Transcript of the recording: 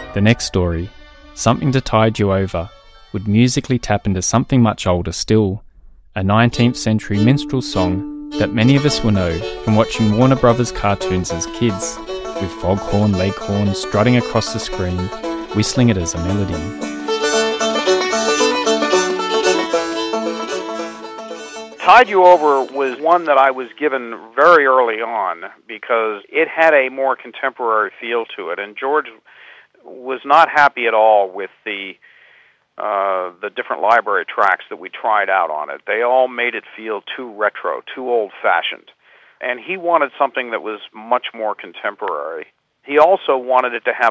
The next story, Something to Tide You Over, would musically tap into something much older still, a 19th century minstrel song that many of us will know from watching Warner Brothers cartoons as kids, with Foghorn Leghorn strutting across the screen, whistling it as a melody. Tide You Over was one that I was given very early on because it had a more contemporary feel to it, and George was not happy at all with the different library tracks that we tried out on it. They all made it feel too retro, too old-fashioned, and he wanted something that was much more contemporary. He also wanted it to have